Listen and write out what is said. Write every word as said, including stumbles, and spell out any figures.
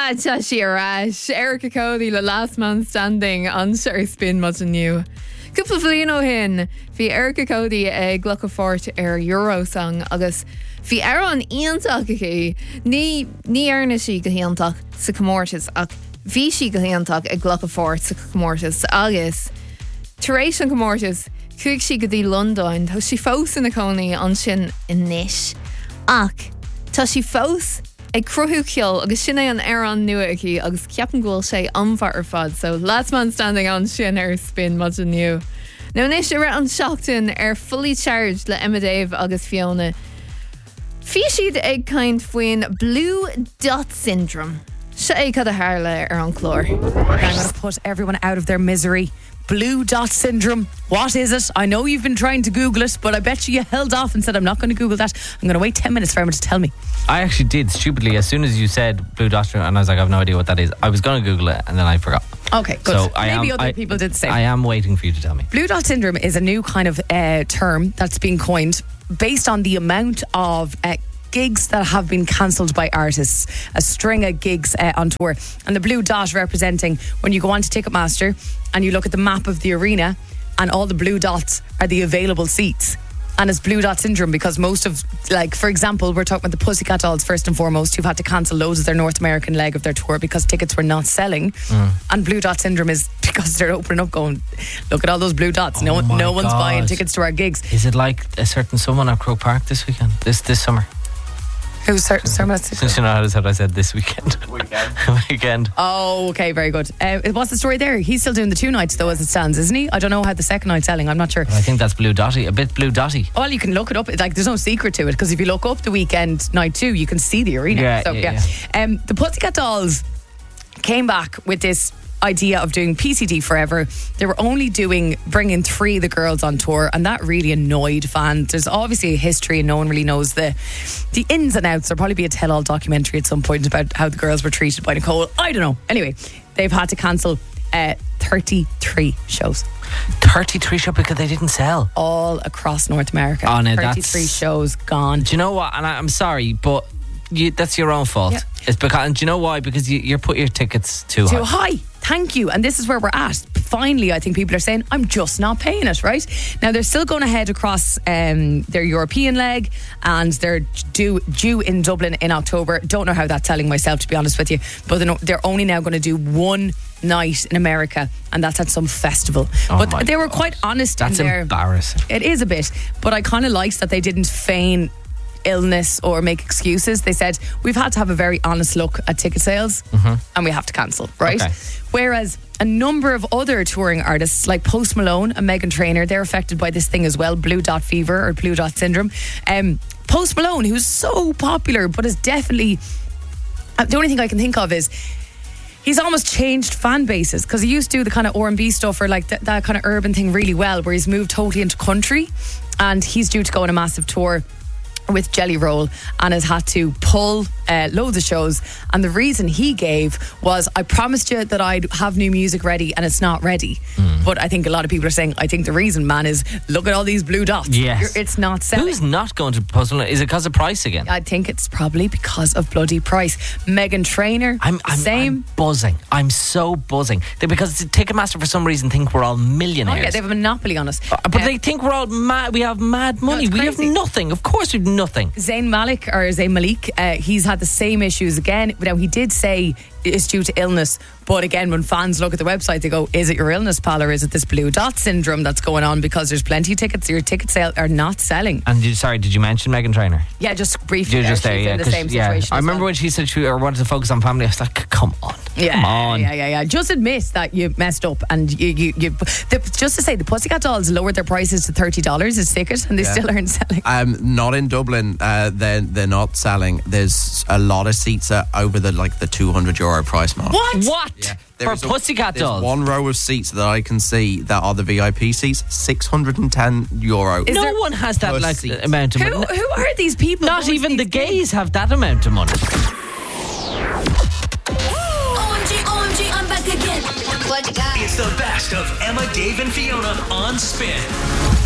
Ah, tá siarás. Erica Cody, the last man standing on Sir Spin much new. Cúpla bhliain ó hin, bhí Erica Cody ag glucha fort ar Eurosong agus bhí ar an ionntach acu, ní ní airne si go héantach sa Comórtas ach bhí si go héantach ag glucha fort sa Comórtas agus tar éis an Comórtas chuig si go dtí Londáin tá si fós in na cónaí an sin in níis ach tá si fós ag cruthú ceol agus sin é an ar an nua acu agus ceapan ghfuil sé anmhar ar fad so last man standing on sin ar Spin much new. Now níos ar an seachtain ar fully charged le Emma Dave agus Fiona. Fí siad ag kind faoin Blue Dot Syndrome. Se é cad a hála ar an chlór. I'm going to put everyone out of their misery. Blue Dot Syndrome. What is it? I know you've been trying to Google it, but I bet you you held off and said, I'm not going to Google that. I'm going to wait ten minutes for everyone to tell me. I actually did, stupidly, as soon as you said Blue Dot Syndrome, and I was like, I have no idea what that is. I was going to Google it, and then I forgot. Okay, good. So I Maybe am, other I, people did the same. I am waiting for you to tell me. Blue Dot Syndrome is a new kind of uh, term that's been coined based on the amount of uh, gigs that have been cancelled by artists, a string of gigs uh, on tour, and the blue dot representing when you go on to Ticketmaster and you look at the map of the arena and all the blue dots are the available seats. And it's Blue Dot Syndrome because most of, like, for example, we're talking about the Pussycat Dolls first and foremost, who've had to cancel loads of their North American leg of their tour because tickets were not selling. Mm. And Blue Dot Syndrome is because they're opening up going, look at all those blue dots. Oh no one, no one's God. buying tickets to our gigs. Is it like a certain someone at Croke Park this weekend? This this summer? Who's certain someone? Since you know how I said this weekend. Weekend. Weekend. Oh, okay, very good. Uh, what's the story there? He's still doing the two nights though as it stands, isn't he? I don't know how the second night's selling. I'm not sure. I think that's Blue Dotty, a bit Blue Dotty. Well, you can look it up. Like, there's no secret to it because if you look up the weekend night two, you can see the arena. Yeah, so, yeah, yeah. yeah. Um, the Pussycat Dolls came back with this idea of doing P C D forever. They were only doing bringing three of the girls on tour, and that really annoyed fans. There's obviously a history and no one really knows the the ins and outs. There'll probably be a tell-all documentary at some point about how the girls were treated by Nicole. I don't know. Anyway, they've had to cancel uh, thirty-three shows. thirty-three shows because they didn't sell all across North America. Oh, no, thirty-three that's... shows gone. Do you know what? And I, I'm sorry, but you, that's your own fault. Yeah. It's because, and do you know why? Because you, you put your tickets too, too high. high. Thank you. And this is where we're at. Finally, I think people are saying, I'm just not paying it, right? Now, they're still going ahead across um, their European leg and they're due, due in Dublin in October. Don't know how that's selling myself, to be honest with you. But they're, they're only now going to do one night in America, and that's at some festival. Oh but they were God. quite honest That's in their... embarrassing. It is a bit. But I kind of liked that they didn't feign illness or make excuses. They said, we've had to have a very honest look at ticket sales mm-hmm. and we have to cancel, right? Okay. Whereas a number of other touring artists like Post Malone and Meghan Trainor, they're affected by this thing as well, Blue Dot Fever or Blue Dot Syndrome. Um, Post Malone, who's so popular but is definitely, uh, the only thing I can think of is he's almost changed fan bases because he used to do the kind of R and B stuff or like th- that kind of urban thing really well, where he's moved totally into country, and he's due to go on a massive tour with Jelly Roll and has had to pull uh, loads of shows. And the reason he gave was, I promised you that I'd have new music ready and it's not ready. Mm. But I think a lot of people are saying, I think the reason, man, is look at all these blue dots. Yes. You're, it's not selling. Who's not going to Post Malone? Is it because of price again? I think it's probably because of bloody price. Meghan Trainor, I'm, I'm, same. I'm buzzing. I'm so buzzing. They, because Ticketmaster for some reason think we're all millionaires. Oh yeah, they have a monopoly on us. Uh, but uh, they think we're all mad. We have mad money. No, we have nothing. Of course we've nothing. Zayn Malik or Zayn Malik, uh, he's had the same issues again. Now he did say it's due to illness, but again, when fans look at the website, they go, is it your illness, pal, or is it this Blue Dot Syndrome that's going on? Because there's plenty of tickets. Your ticket sale are not selling. And you, sorry, did you mention Meghan Trainor? Yeah, just briefly. You're there. just there, She's yeah. in the same yeah. situation. I remember well. when she said she wanted to focus on family. I was like, come on, yeah, come on. Yeah, yeah, yeah. Just admit that you messed up, and you, you, you. The, just to say, the Pussycat Dolls lowered their prices to thirty dollars a ticket, and they Yeah. still aren't selling. Um, not in Dublin. Uh, they're they're not selling. There's a lot of seats are over the like the two hundred euro price mark. What? What? Yeah. For There is a- Pussycat There's Dolls? one row of seats that I can see that are the V I P seats. Six hundred and ten euro. Is no there- one has that Per like seat. amount of Who, money. who are these people? Not going to even the these gigs? gays have that amount of money. O M G, O M G, I'm back again. What you got? It's the best of Emma, Dave, and Fiona on Spin.